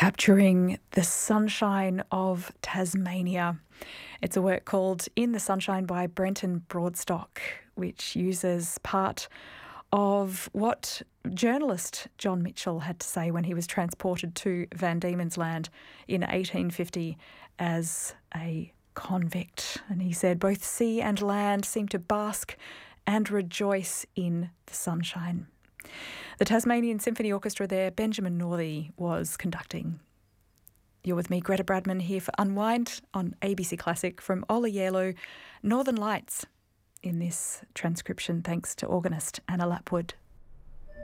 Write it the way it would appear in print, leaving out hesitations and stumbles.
Capturing the Sunshine of Tasmania. It's a work called In the Sunshine by Brenton Broadstock, which uses part of what journalist John Mitchell had to say when he was transported to Van Diemen's Land in 1850 as a convict. And he said, both sea and land seem to bask and rejoice in the sunshine. The Tasmanian Symphony Orchestra there, Benjamin Northey, was conducting. You're with me, Greta Bradman, here for Unwind on ABC Classic from Ola Yelo, Northern Lights, in this transcription thanks to organist Anna Lapwood.